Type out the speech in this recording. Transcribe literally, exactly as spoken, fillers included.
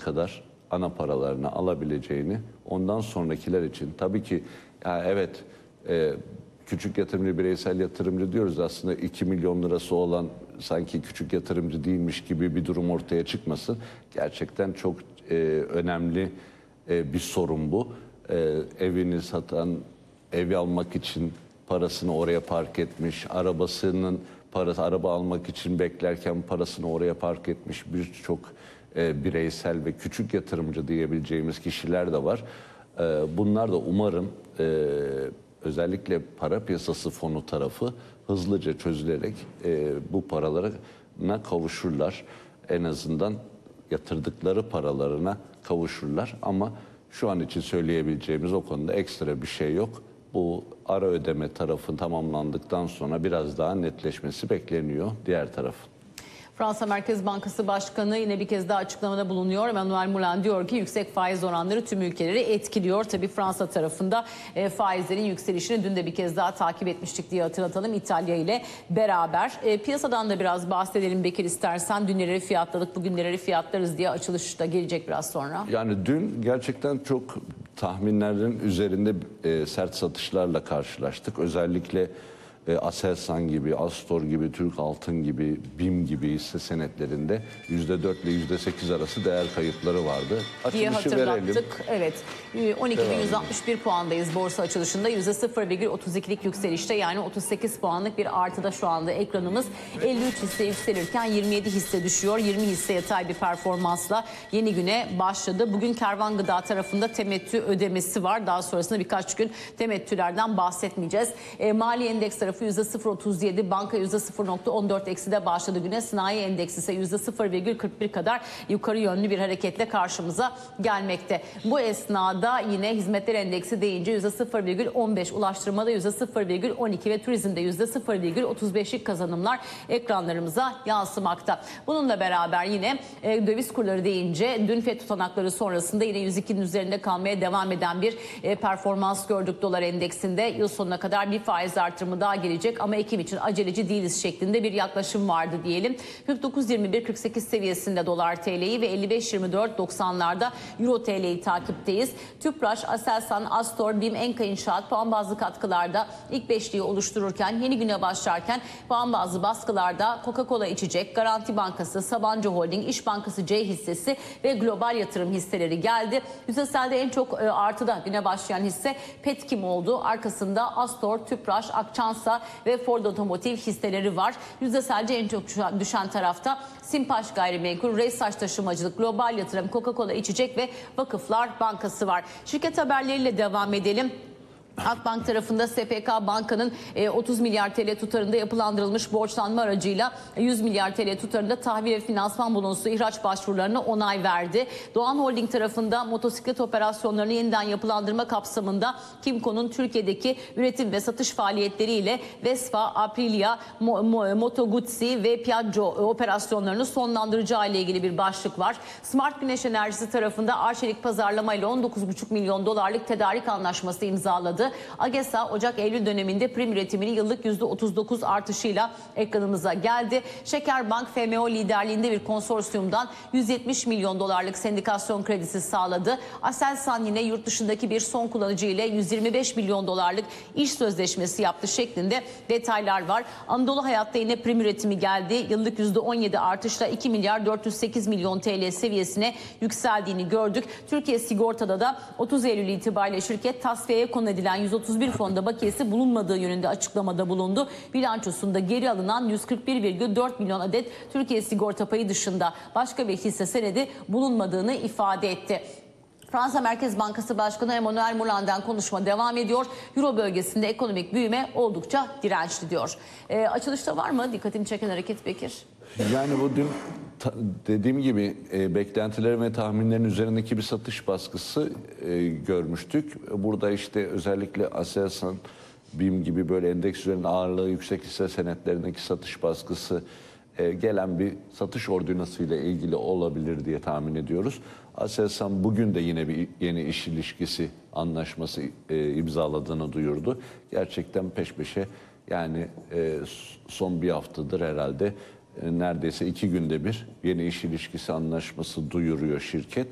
kadar ana paralarını alabileceğini, ondan sonrakiler için tabii ki ya evet e, küçük yatırımcı, bireysel yatırımcı diyoruz, aslında iki milyon lirası olan sanki küçük yatırımcı değilmiş gibi bir durum ortaya çıkmasın. Gerçekten çok e, önemli e, bir sorun bu. E, evini satan, evi almak için parasını oraya park etmiş, arabasının parası, araba almak için beklerken parasını oraya park etmiş birçok e, bireysel ve küçük yatırımcı diyebileceğimiz kişiler de var. E, bunlar da umarım e, özellikle para piyasası fonu tarafı hızlıca çözülerek e, bu paralarına kavuşurlar. En azından yatırdıkları paralarına kavuşurlar. Ama şu an için söyleyebileceğimiz o konuda ekstra bir şey yok. Bu ara ödeme tarafın tamamlandıktan sonra biraz daha netleşmesi bekleniyor diğer tarafın. Fransa Merkez Bankası Başkanı yine bir kez daha açıklamada bulunuyor. Emmanuel Moulin diyor ki yüksek faiz oranları tüm ülkeleri etkiliyor. Tabii Fransa tarafında e, faizlerin yükselişini dün de bir kez daha takip etmiştik diye hatırlatalım İtalya ile beraber. E, piyasadan da biraz bahsedelim Bekir, istersen. Dün neleri fiyatladık, bugün neleri fiyatlarız diye açılışta gelecek biraz sonra. Yani dün gerçekten çok tahminlerin üzerinde e, sert satışlarla karşılaştık. Özellikle E, Aselsan gibi, Astor gibi, Türk Altın gibi, BİM gibi hisse senetlerinde yüzde dört ile yüzde sekiz arası değer kayıpları vardı. Diye Açılışı hatırlattık. verelim. Evet. on iki bin yüz altmış bir puandayız borsa açılışında. yüzde sıfır virgül otuz ikilik yükselişte, yani otuz sekiz puanlık bir artıda şu anda ekranımız. elli üç hisse yükselirken yirmi yedi hisse düşüyor. yirmi hisse yatay bir performansla yeni güne başladı. Bugün Kervan Gıda tarafında temettü ödemesi var. Daha sonrasında birkaç gün temettülerden bahsetmeyeceğiz. E, mali endeks tarafı yüzde sıfır virgül otuz yedi, banka yüzde sıfır virgül on dört ekside başladı güne. Sanayi endeksi ise yüzde sıfır virgül kırk bir kadar yukarı yönlü bir hareketle karşımıza gelmekte. Bu esnada yine hizmetler endeksi deyince yüzde sıfır virgül on beş, ulaştırmada yüzde sıfır virgül on iki ve turizmde yüzde sıfır virgül otuz beşlik kazanımlar ekranlarımıza yansımakta. Bununla beraber yine e, döviz kurları deyince dün F E D tutanakları sonrasında yine yüz ikinin üzerinde kalmaya devam eden bir e, performans gördük dolar endeksinde. Yıl sonuna kadar bir faiz artırımı daha gelecek ama Ekim için aceleci değiliz şeklinde bir yaklaşım vardı diyelim. kırk dokuz yirmi bir kırk sekiz seviyesinde dolar T L'yi ve elli beş yirmi dört doksanlarda euro T L'yi takipteyiz. Tüpraş, Aselsan, Astor, BİM, Enka İnşaat puan bazlı katkılarda ilk beşliği oluştururken yeni güne başlarken puan bazlı baskılarda Coca-Cola İçecek, Garanti Bankası, Sabancı Holding, İş Bankası C hissesi ve Global Yatırım hisseleri geldi. Yüzdeselde en çok e, artıda güne başlayan hisse Petkim oldu. Arkasında Astor, Tüpraş, Akçansa ve Ford Otomotiv hisseleri var. Yüzdeselce en çok düşen tarafta Simpaş Gayrimenkul, Reysaç Taşımacılık, Global Yatırım, Coca-Cola İçecek ve Vakıflar Bankası var. Şirket haberleriyle devam edelim. Akbank tarafında S P K Banka'nın otuz milyar T L tutarında yapılandırılmış borçlanma aracıyla yüz milyar T L tutarında tahvil ve finansman bonosu ihraç başvurularına onay verdi. Doğan Holding tarafında motosiklet operasyonlarını yeniden yapılandırma kapsamında Kimco'nun Türkiye'deki üretim ve satış faaliyetleriyle Vespa, Aprilia, Moto Guzzi ve Piaggio operasyonlarını sonlandıracağı ile ilgili bir başlık var. Smart Güneş Enerjisi tarafında Arçelik pazarlama ile on dokuz buçuk milyon dolarlık tedarik anlaşması imzaladı. AGESA Ocak-Eylül döneminde prim üretimini yıllık yüzde otuz dokuz artışıyla ekranımıza geldi. Şekerbank F M O liderliğinde bir konsorsiyumdan yüz yetmiş milyon dolarlık sendikasyon kredisi sağladı. Aselsan yine yurt dışındaki bir son kullanıcı ile yüz yirmi beş milyon dolarlık iş sözleşmesi yaptı şeklinde detaylar var. Anadolu Hayat'ta yine prim üretimi geldi. Yıllık yüzde on yedi artışla iki milyar dört yüz sekiz milyon T L seviyesine yükseldiğini gördük. Türkiye Sigorta'da da otuz Eylül itibariyle şirket tasfiyeye konu edilen yüz otuz bir fonda bakiyesi bulunmadığı yönünde açıklamada bulundu. Bilançosunda geri alınan yüz kırk bir virgül dört milyon adet Türkiye Sigorta payı dışında başka bir hisse senedi bulunmadığını ifade etti. Fransa Merkez Bankası Başkanı Emmanuel Moulin'den konuşma devam ediyor. Euro bölgesinde ekonomik büyüme oldukça dirençli diyor. E, açılışta var mı dikkatini çeken hareket Bekir? Yani bu dün dediğim gibi e, beklentilerin ve tahminlerin üzerindeki bir satış baskısı e, görmüştük. Burada işte özellikle Aselsan, BİM gibi böyle endeks üzerinde ağırlığı yüksek hisse senetlerindeki satış baskısı e, gelen bir satış ordinasıyla ilgili olabilir diye tahmin ediyoruz. Aselsan bugün de yine bir yeni iş ilişkisi anlaşması e, imzaladığını duyurdu. Gerçekten peş peşe yani e, son bir haftadır herhalde neredeyse iki günde bir yeni iş ilişkisi anlaşması duyuruyor şirket.